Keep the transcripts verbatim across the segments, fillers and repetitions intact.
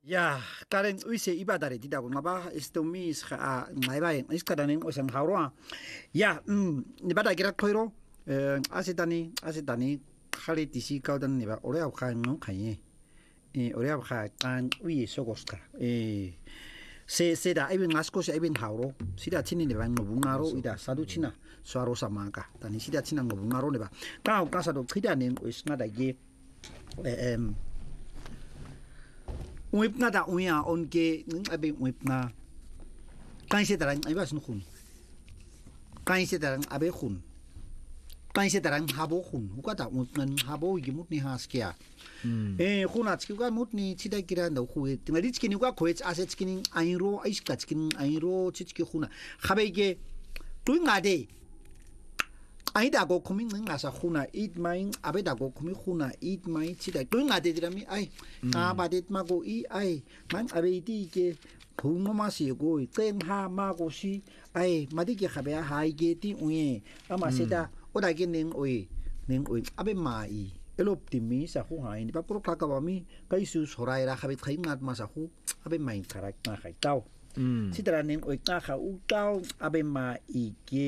Ya, karen uise ibadare tidak ngaba istomis ha ngai iskadanin osan haroa. Ya, mm ibada kira koiro eh asetani asetani khali tisi kaudan niba ore au khan no khaye. Eh ore au kha kan ui sogoska. Eh se se da ibin asko se ibin hauro. Sida chini niba ngobungaro ida sadu china swaro samaka. Tani sida china ngobungaro niba. Ka ka sadu khidanin oisnada ge em Wip na da uya on ke abe wip na kan se daran abe sun khun kan se daran abe khun kan se daran habo khun uka da mut nan habo gi mut ni haskia eh khuna tski ga mut ni chida kira da khu ngari tski ni ga khoe ase tski ni airo ais ka tski ni airo tski khuna khabe ge tu ngade ai da go khumi nga sa khuna it mai abe da go khumi khuna it mai chi da tu nga de dirami ai ka ba det ma go i ai man abe ti ke khungo ma si go i teng ha ma go si ai ma di ke khabe ha i ge ti uye ama se da o da ke ning oi ning oi abe mai el optimi sa khu ha ni pa pro ka ka ba mi kai su sorai ra khabe khai ngat ma sa khu abe mai karak na khai tau si da ning oi ka kha u tau abe ma i ke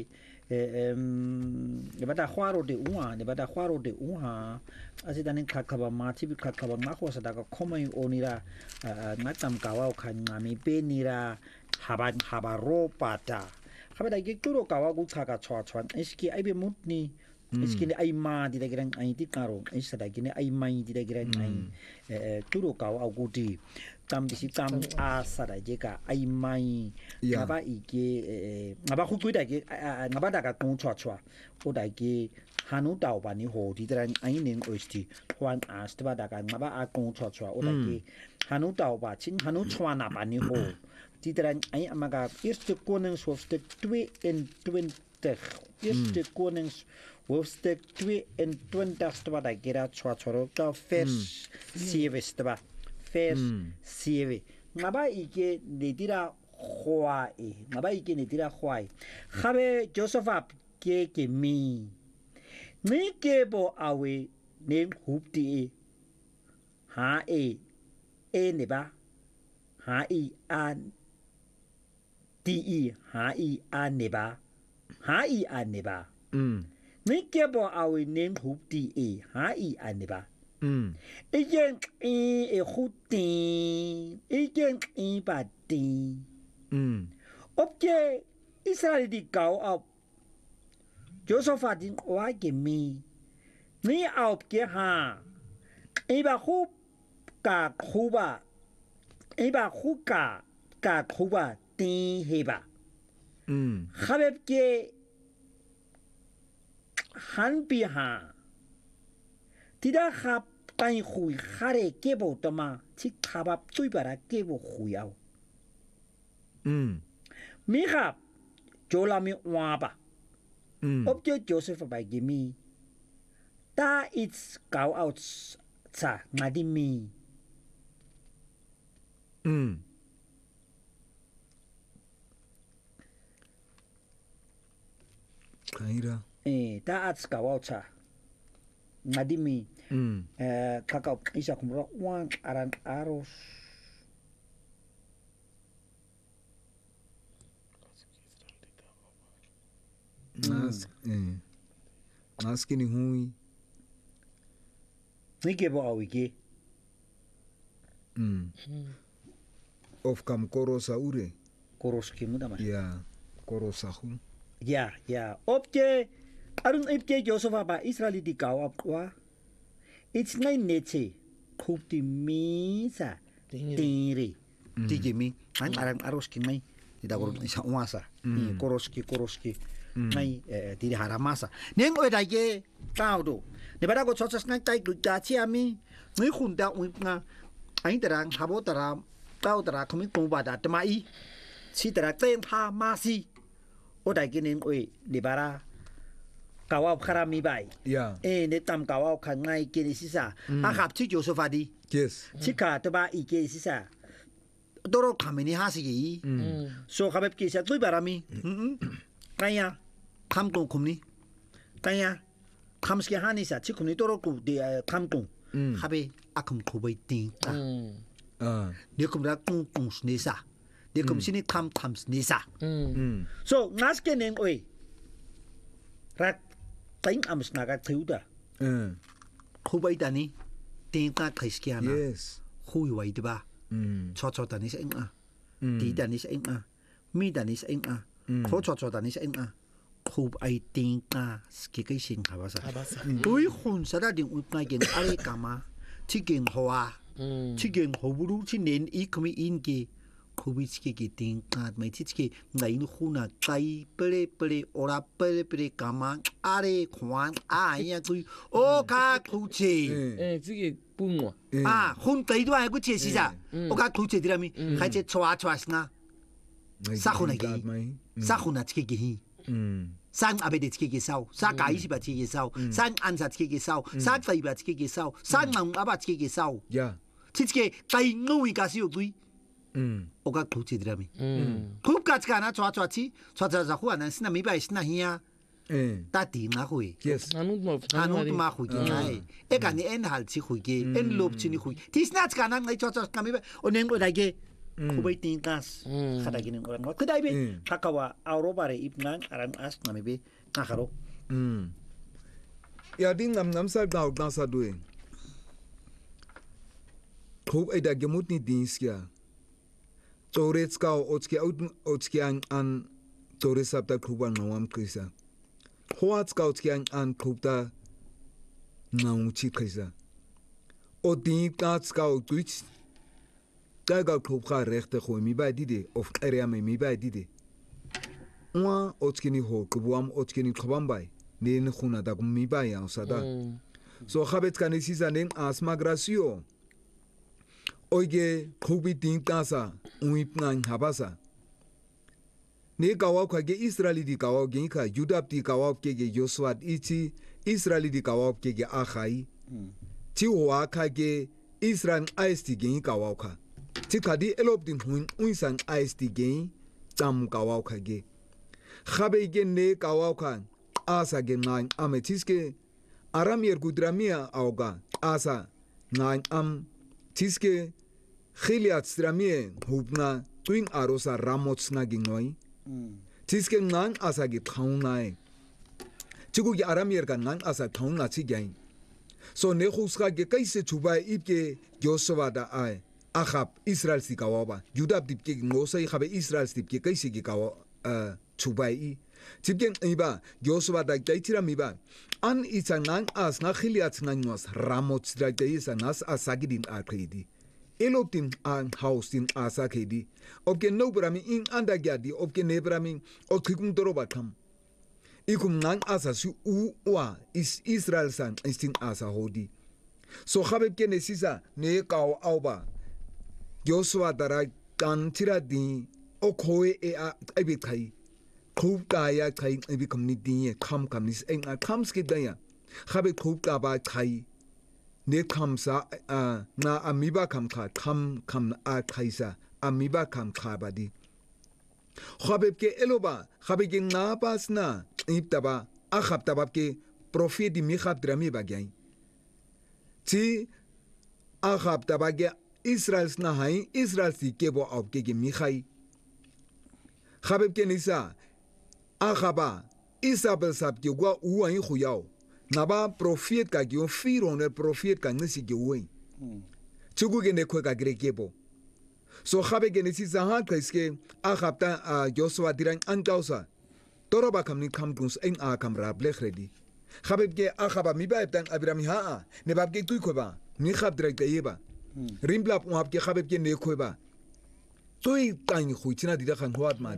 ne bada khwaro de uha ne bada khwaro de uha asi danin khakaba ma chi bi khakaba ma kho sa da ka khomai onira ngatam kawa khan ngami pe nira haba haba ro pata khabe da ge turo kawa gu khaka chwa chwa iski ai be mutni iski ne ai ma di da giran ai ti karo isa da gine ai mai di da giran ai turo kawa gu di tam disi tam asa da je ka ai mai ngaba ike ngaba khu ku da ke ngaba da ka tong chwa chwa o da ke hanu dao ba ni ho di da ai ning osti hwan as da da ka ngaba a tong chwa chwa o da ke hanu dao ba chin hanu chwa na ba ni ho di da ai amaga eerste koningshoofstuk tweeëntwintig eerste koningshoofstuk tweeëntwintig sta da ke ra chwa chwa ka vers seven sta vers seven ngaba ike ne dira khwae ngaba ike ne dira khwae khabe Joseph ke ke mi ni ke bo awe ne hupti ha e e ne ba ha i an ti i ha i an ne ba ha i an ne ba ni ke bo awe ne hupti e ha i an ne ba igen e khuti igen e bati opke Israel di kau op Joseph din wa ke mi ni op ke ha e ba khu ka khuba e ba khu ka ka khuba ti heba khabeb ke han bi ha tida khap tai khui khare ke bo tama chi khabap tui bara ke bo khuyao mm mi khap jola mi wa ba obje Joseph ba gimi ta it's go out sa ngadi mi mm kaira eh ta ats go out sa ngadi mi eh kakao isa kumro wan aran aros nas eh nas kini hui ni ke bo awike mm of kam korosa ure koroski muda ma ya korosa hu ya ya opke arun ipke Joseph ba Israeli di kau apwa it's ngai neche khupti misa tiri tigi mi an aran aros ki mai di da gor isa uasa ni koroski koroski mai di haramasa neng oi da ge tao do ne bara go chochas ngai tai du cha chi ami ngai khun da ui nga ai tarang habo tara tao tara khumi ku ba da tmai si tara ten pha ma si o da ge neng oi di bara kawao kharami bai ya eh ne tam kawao khan ngai ke ni sisa a khap chi Joseph di yes chika to ba i ke sisa doro khamini ha si gi so khabep ki sa tui barami kaya kham ko khumni kaya kham ski hani sa chi khumni doro ku de kham tu khabe akhum khubai ti ta Ah. ne kum ra tung tung snesa ne kum sini tham tham snesa Mm. so ngas ke neng oi rat tain am snaga thiuda Uh. khubai dani tin ka khiskiana Yes. khui wai ba Mm. cho cho dani sa inga Mm. ti dani sa inga mi dani sa inga Mm. kho cho cho dani sa inga khub ai tin ka ski kai sing khaba sa 가봤어. ui khun sa da ding ut ngai gen are kama chi gen hoa 음. chi gen hoburu chi nen i kmi in ki khubi chi ki tin ka mai chi ki ngai nu khuna kai ple ple ora ple ple kama are khwan a ya ku o ka khu chi Eh. 예, 저게 뿜어. Eh. 아, 혼 가이도 알고 제시자. 음. 오가 도체디라미. 음. 가이제 좋아 좋아스나. Ngay 사고나기. gat mai. Mm. 사고나 치게기. Mm. 산 아베데 치게기 사오. 사 가이시바 치게기 사오. 산 안사 치게기 사오. 사 가이바 치게기 사오. 산 망아바 치게기 사오. Yeah. 치치게 가이 노이 가시오 두이. Mm. 오가 도체디라미. 음. 굽까지 가나 좋아 좋아치. 좋아좋아 후아는 스나 미바이 스나 히야. Eh. 따디 나후이. Yes. 한국 뭐 한우도 마 후기 나이. 에가니 엔 할치 후기. 엔 롭치니 후기. 디스나츠 가나 나이 좋아 좋아 까미바. 오nengo 나게 kubai tingkas Mm. kada gini orang mo kedai be Mm. kakawa aurobare ipnang aran as nami be nakaro Mm. Ya ding nam nam sa daw na sa duin. Khub ai da gemut ni din skia. Torets ka otski out otski an an tores up da khuban nawam krisa. Hoats ka otski an an khubta nawu chi krisa. O din tats ka twitch. Da ga khub kha rechte khoi mi ba dide of area me mi ba dide. Wa otski ni ho khubam otski ni khubam bai. Ne ni khuna da kum mi ba ya sada. 음. So habet kan isi zanen asma gracio. Oige kubi ting tasa uip nang habasa. Ne kawaw ka ge Israeli di kawaw ge ka Judap di kawaw ke ge Yoswat ichi Israeli di kawaw ke ge Achai. Ti wa ka ge Israel ais di ge kawaw ka. Ti kadi elop din hun unsan ais di ge tam kawaw ka ge. Khabe ge ne kawaw ka asa ge nang ametiske aram yer gudramia auga asa nang am tiske khiliat stramie hubna twin arosa ramots na ginoi tiske nang asa gi thaunai chigu gi aram yer kan nang asa thauna chi gain so ne khusga ge kaise chubai ipke gyoswa da ai akhab israel si kawaba judab dip ke ngosai khabe israel dip ke kaise gi kawa chubai 집겐 이바 교수바다 데이트라 미바 안 이창난 아스 나 khiliat nangwas ramots dagdeisa nas asagidin akredi eloptin an hausin asakedi obke nobrami in andagadi obke nebrami okikun dorobatam ikum nan asasu u wa is israel san istin asa hodi so khabeb ke nesisa ne kaw auba 교수바다라 kan tiradi okhoe e a ebikai khub ta ya khai ebi community ye kham kham nis eng a kham skip da ya khabe khub ta ba khai ne kham sa na amiba kham kha kham kham a khai sa amiba kham kha ba di khabe ke eloba khabe ke na pas na ip ta ba a khap ta ba ke prophet di mi khap drami ba gyai ti a khap ta ba ge israel na hai israel si ke bo op ke ge mi khai khabe ke nisa Achaba, Isabel sab ki gwa uwa in khuyao. Naba profet ka gi on fironer profet ka nisi gi uwa. Chugu ge ne kwe ka grekebo. So khabe ge nisi zahan ka iske achabta a Joshua dirang antausa. Toroba kam ni kam guns en a kam rablech redi. Khabe ge achaba mi ba ebtan abirami ha ne bab ge tu kweba. Mi khab direct yeba. Rimblap on hab ge khabe ge ne kweba. Toi tang khuitina dida khan huat ma